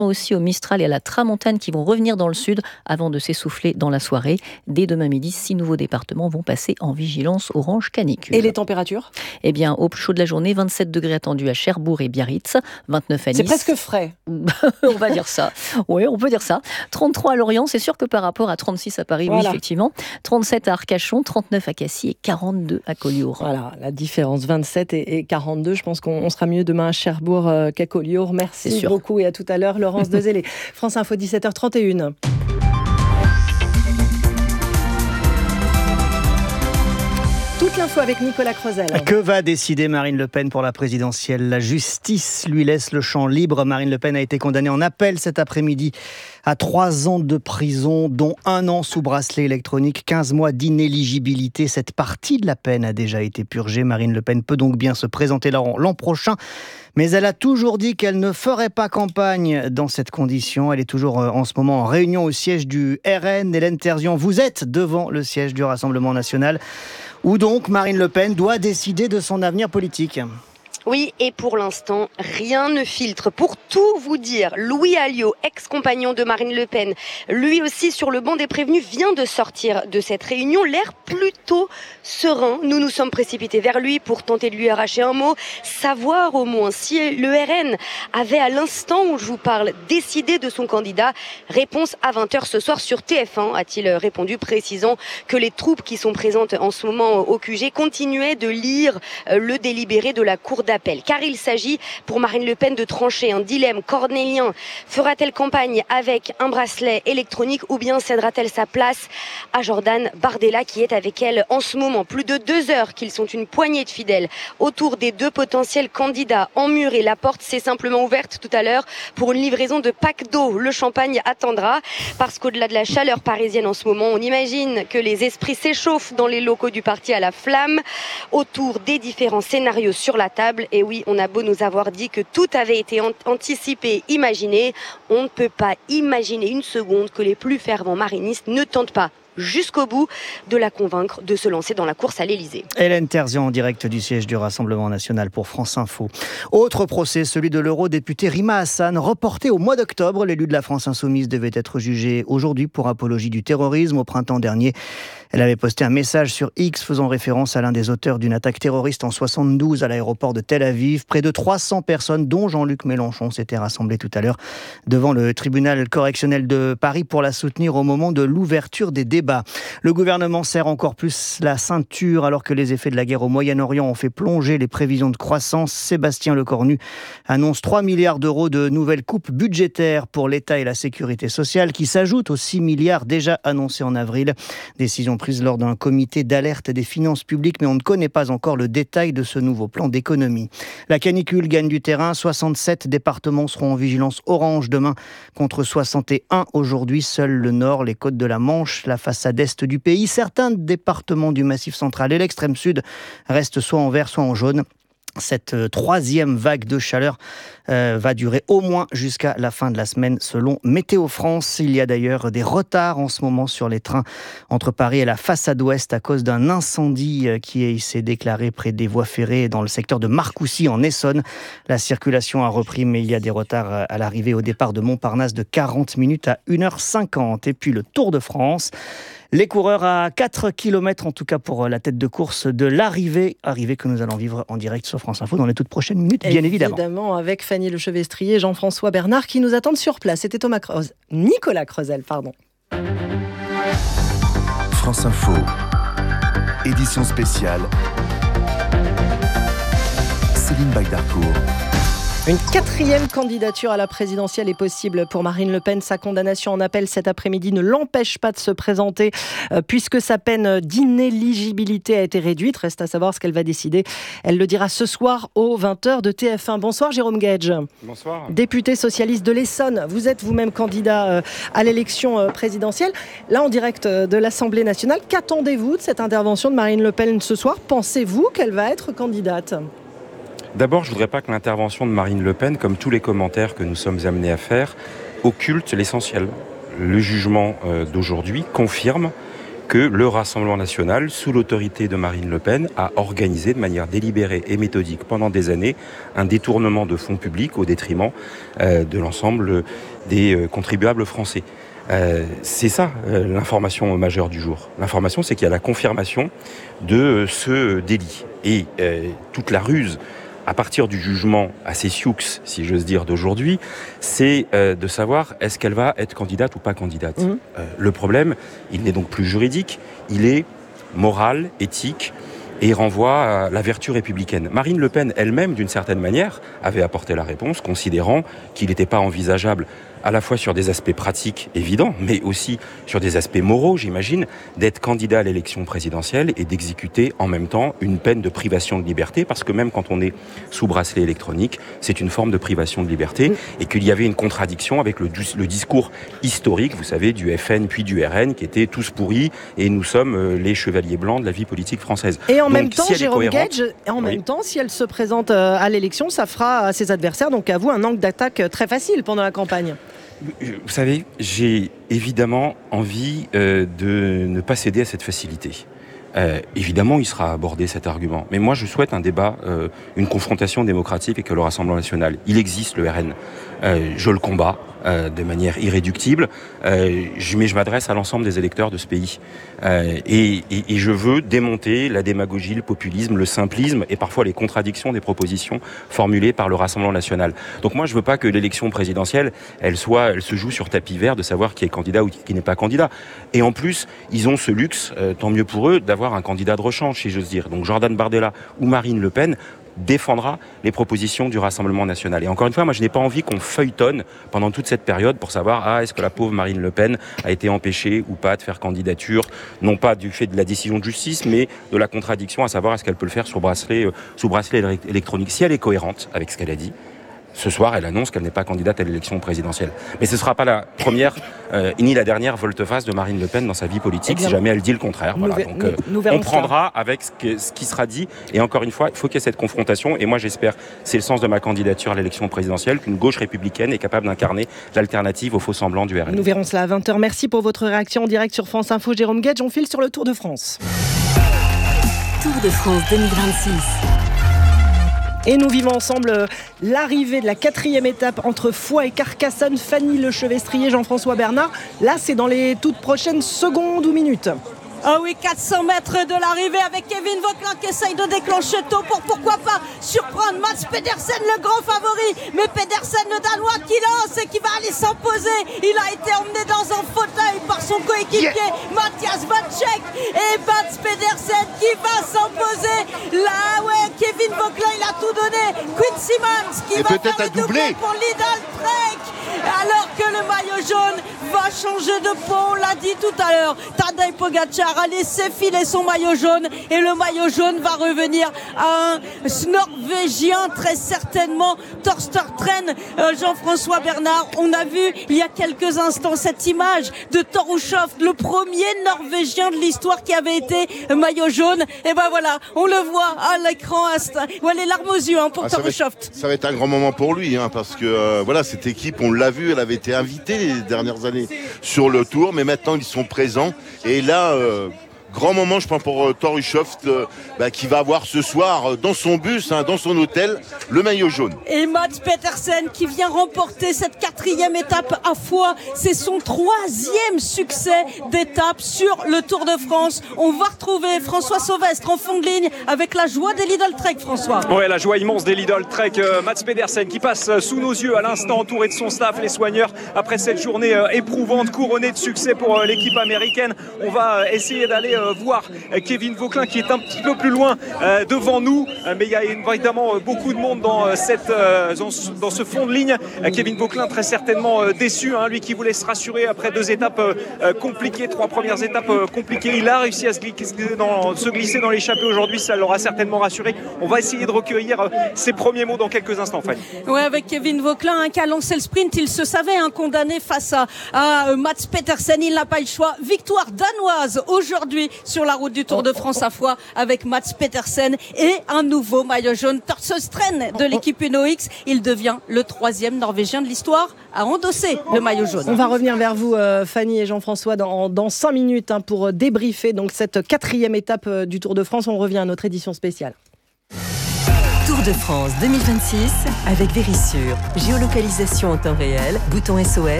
aussi au Mistral et à la Tramontane qui vont revenir dans le sud avant de s'essouffler dans la soirée. Dès demain midi, 6 nouveaux départements vont passer en vigilance orange canicule. Et les températures ? Eh bien, au plus chaud de la journée, 27 degrés attendus à Cherbourg et Biarritz, 29 à Nice. C'est presque frais. On va dire ça. Oui, on peut dire ça. 33 à Lorient, c'est sûr que par rapport à 36 à Paris, voilà. Oui, effectivement. 37 à Arcachon, 39 à Cassis et 42 à Collioure. Voilà, la différence, 27 et 42. Je pense qu'on sera mieux demain à Cherbourg qu'à Collioure. Merci beaucoup et à tout à l'heure, Laurence Dezellé. France Info, 17h31. Toute l'info avec Nicolas Crozel. Que va décider Marine Le Pen pour la présidentielle ? La justice lui laisse le champ libre. Marine Le Pen a été condamnée en appel cet après-midi à 3 ans de prison, dont 1 an sous bracelet électronique, 15 mois d'inéligibilité. Cette partie de la peine a déjà été purgée. Marine Le Pen peut donc bien se présenter l'an prochain. Mais elle a toujours dit qu'elle ne ferait pas campagne dans cette condition. Elle est toujours en ce moment en réunion au siège du RN. Hélène Terzian, vous êtes devant le siège du Rassemblement national, où donc Marine Le Pen doit décider de son avenir politique. Oui, et pour l'instant, rien ne filtre. Pour tout vous dire, Louis Alliot, ex-compagnon de Marine Le Pen, lui aussi sur le banc des prévenus, vient de sortir de cette réunion, l'air plutôt serein. Nous nous sommes précipités vers lui pour tenter de lui arracher un mot, savoir au moins si le RN avait à l'instant où je vous parle décidé de son candidat. Réponse à 20h ce soir sur TF1, a-t-il répondu, précisant que les troupes qui sont présentes en ce moment au QG continuaient de lire le délibéré de la Cour d'appel. Car il s'agit pour Marine Le Pen de trancher un dilemme cornélien. Fera-t-elle campagne avec un bracelet électronique ou bien cédera-t-elle sa place à Jordan Bardella qui est avec elle en ce moment? Plus de 2 heures qu'ils sont une poignée de fidèles autour des 2 potentiels candidats emmurés. La porte s'est simplement ouverte tout à l'heure pour une livraison de packs d'eau. Le champagne attendra parce qu'au-delà de la chaleur parisienne en ce moment, on imagine que les esprits s'échauffent dans les locaux du parti à la flamme autour des différents scénarios sur la table. Et oui, on a beau nous avoir dit que tout avait été anticipé, imaginé, on ne peut pas imaginer une seconde que les plus fervents marinistes ne tentent pas jusqu'au bout de la convaincre de se lancer dans la course à l'Elysée. Hélène Terzian en direct du siège du Rassemblement national pour France Info. Autre procès, celui de l'eurodéputée Rima Hassan, reporté au mois d'octobre. L'élu de la France Insoumise devait être jugé aujourd'hui pour apologie du terrorisme. Au printemps dernier, elle avait posté un message sur X faisant référence à l'un des auteurs d'une attaque terroriste en 72 à l'aéroport de Tel Aviv. Près de 300 personnes, dont Jean-Luc Mélenchon, s'étaient rassemblées tout à l'heure devant le tribunal correctionnel de Paris pour la soutenir au moment de l'ouverture des débats. Le gouvernement serre encore plus la ceinture alors que les effets de la guerre au Moyen-Orient ont fait plonger les prévisions de croissance. Sébastien Lecornu annonce 3 milliards d'euros de nouvelles coupes budgétaires pour l'État et la sécurité sociale qui s'ajoutent aux 6 milliards déjà annoncés en avril. Décision prise lors d'un comité d'alerte des finances publiques, mais on ne connaît pas encore le détail de ce nouveau plan d'économie. La canicule gagne du terrain. 67 départements seront en vigilance orange demain contre 61 aujourd'hui. Seul le nord, les côtes de la Manche, la façade est du pays. Certains départements du Massif central et l'extrême sud restent soit en vert, soit en jaune. Cette 3e vague de chaleur va durer au moins jusqu'à la fin de la semaine selon Météo France. Il y a d'ailleurs des retards en ce moment sur les trains entre Paris et la façade ouest à cause d'un incendie qui s'est déclaré près des voies ferrées dans le secteur de Marcoussis en Essonne. La circulation a repris mais il y a des retards à l'arrivée au départ de Montparnasse de 40 minutes à 1h50. Et puis le Tour de France. Les coureurs à 4 km, en tout cas pour la tête de course de l'arrivée que nous allons vivre en direct sur France Info dans les toutes prochaines minutes, bien évidemment. Évidemment, avec Fanny Lechevestrier et Jean-François Bernard qui nous attendent sur place. C'était Nicolas Crozel, pardon. France Info, édition spéciale, Céline Bagdarcourt. Une 4e candidature à la présidentielle est possible pour Marine Le Pen. Sa condamnation en appel cet après-midi ne l'empêche pas de se présenter puisque sa peine d'inéligibilité a été réduite. Reste à savoir ce qu'elle va décider. Elle le dira ce soir aux 20h de TF1. Bonsoir Jérôme Gage. Bonsoir. Député socialiste de l'Essonne. Vous êtes vous-même candidat à l'élection présidentielle. Là en direct de l'Assemblée nationale. Qu'attendez-vous de cette intervention de Marine Le Pen ce soir? Pensez-vous qu'elle va être candidate ? D'abord, je ne voudrais pas que l'intervention de Marine Le Pen, comme tous les commentaires que nous sommes amenés à faire, occulte l'essentiel. Le jugement d'aujourd'hui confirme que le Rassemblement national, sous l'autorité de Marine Le Pen, a organisé de manière délibérée et méthodique pendant des années un détournement de fonds publics au détriment de l'ensemble des contribuables français. C'est ça l'information majeure du jour. L'information, c'est qu'il y a la confirmation de ce délit. Et toute la ruse, à partir du jugement assez sioux, si j'ose dire, d'aujourd'hui, c'est de savoir est-ce qu'elle va être candidate ou pas candidate. Le problème, il n'est donc plus juridique, il est moral, éthique, et il renvoie à la vertu républicaine. Marine Le Pen elle-même, d'une certaine manière, avait apporté la réponse, considérant qu'il n'était pas envisageable, à la fois sur des aspects pratiques évidents, mais aussi sur des aspects moraux, j'imagine, d'être candidat à l'élection présidentielle et d'exécuter en même temps une peine de privation de liberté, parce que même quand on est sous bracelet électronique, c'est une forme de privation de liberté, et qu'il y avait une contradiction avec le discours historique, vous savez, du FN puis du RN, qui était tous pourris, et nous sommes les chevaliers blancs de la vie politique française. Et en donc, même temps, si Jérôme Guedj, même temps, si elle se présente à l'élection, ça fera à ses adversaires, donc à vous, un angle d'attaque très facile pendant la campagne. Vous savez, j'ai évidemment envie de ne pas céder à cette facilité. Évidemment, il sera abordé cet argument. Mais moi, je souhaite un débat, une confrontation démocratique avec le Rassemblement national. Il existe le RN. Je le combats de manière irréductible. Mais je m'adresse à l'ensemble des électeurs de ce pays. Et je veux démonter la démagogie, le populisme, le simplisme et parfois les contradictions des propositions formulées par le Rassemblement national. Donc moi, je veux pas que l'élection présidentielle, elle se joue sur tapis vert de savoir qui est candidat ou qui n'est pas candidat. Et en plus, ils ont ce luxe, tant mieux pour eux, d'avoir un candidat de rechange, si j'ose dire. Donc Jordan Bardella ou Marine Le Pen défendra les propositions du Rassemblement national. Et encore une fois, moi je n'ai pas envie qu'on feuilletonne pendant toute cette période pour savoir est-ce que la pauvre Marine Le Pen a été empêchée ou pas de faire candidature, non pas du fait de la décision de justice, mais de la contradiction, à savoir est-ce qu'elle peut le faire sous bracelet électronique. Si elle est cohérente avec ce qu'elle a dit, ce soir, elle annonce qu'elle n'est pas candidate à l'élection présidentielle. Mais ce ne sera pas la première ni la dernière volte-face de Marine Le Pen dans sa vie politique, si jamais elle dit le contraire. Voilà. Donc, on prendra avec ce qui sera dit. Et encore une fois, il faut qu'il y ait cette confrontation. Et moi, j'espère, c'est le sens de ma candidature à l'élection présidentielle, qu'une gauche républicaine est capable d'incarner l'alternative au faux-semblant du RN. Nous verrons cela à 20h. Merci pour votre réaction en direct sur France Info. Jérôme Guedj, on file sur le Tour de France. Tour de France 2026. Et nous vivons ensemble l'arrivée de la 4e étape entre Foix et Carcassonne. Fanny Lechevestrier, Jean-François Bernard. Là, c'est dans les toutes prochaines secondes ou minutes. Ah oui, 400 mètres de l'arrivée avec Kevin Vauquelin qui essaye de déclencher tôt pour pourquoi pas surprendre Mats Pedersen, le grand favori. Mais Pedersen, le Danois, qui lance et qui va aller s'imposer. Il a été emmené dans un fauteuil par son coéquipier Matthias Vacek. Et Mats Pedersen qui va s'imposer. Là, ouais, Kevin Vauquelin, il a tout donné. Quinn Simmons qui va faire le doublé pour Lidl Trek. Alors que le maillot jaune va changer de peau, on l'a dit tout à l'heure. Tadej Pogacar a laissé filer son maillot jaune et le maillot jaune va revenir à un Norvégien très certainement, Torstertren. Jean-François Bernard, on a vu il y a quelques instants cette image de Thor Hushovd, le premier Norvégien de l'histoire qui avait été maillot jaune. Et ben voilà, on le voit à l'écran, les larmes aux yeux pour Thor Hushovd. Ça va être un grand moment pour lui, parce que voilà, cette équipe, on l'a vu, elle avait été invitée les dernières années sur le Tour, mais maintenant ils sont présents. Et là, grand moment, je pense, pour Thor Hushovd, qui va avoir ce soir dans son bus, dans son hôtel, le maillot jaune. Et Mats Pedersen qui vient remporter cette 4e étape à Foix. C'est son 3e succès d'étape sur le Tour de France. On va retrouver François Sauvestre en fond de ligne avec la joie des Lidl Trek, François. Ouais, la joie immense des Lidl Trek. Mats Pedersen qui passe sous nos yeux à l'instant, entouré de son staff, les soigneurs, après cette journée éprouvante, couronnée de succès pour l'équipe américaine. On va essayer d'aller voir Kevin Vauquelin qui est un petit peu plus loin devant nous, mais il y a évidemment beaucoup de monde dans ce fond de ligne. Kevin Vauquelin très certainement déçu, lui qui voulait se rassurer après 2 étapes compliquées, 3 premières étapes compliquées. Il a réussi à se glisser dans l'échappée aujourd'hui, ça l'aura certainement rassuré. On va essayer de recueillir ses premiers mots dans quelques instants, Fanny. Ouais, avec Kevin Vauquelin qui a lancé le sprint, il se savait condamné face à Mats Pedersen, il n'a pas eu le choix. Victoire danoise aujourd'hui sur la route du Tour de France à Foix avec Mats Pedersen et un nouveau maillot jaune, Torstøstren de l'équipe Uno X. Il devient le 3e Norvégien de l'histoire à endosser le maillot jaune. On va revenir vers vous, Fanny et Jean-François, dans 5 minutes pour débriefer donc cette 4e étape du Tour de France. On revient à notre édition spéciale. Tour Tour de France 2026 avec Verisure. Géolocalisation en temps réel, bouton SOS,